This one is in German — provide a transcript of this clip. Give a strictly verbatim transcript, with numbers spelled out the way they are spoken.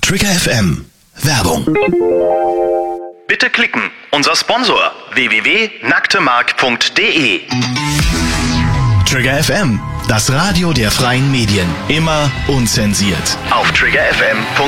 Trigger F M. Werbung. Bitte klicken. Unser Sponsor w w w punkt nacktemark punkt de. Trigger F M, das Radio der freien Medien. Immer unzensiert. Auf trigger f m punkt de.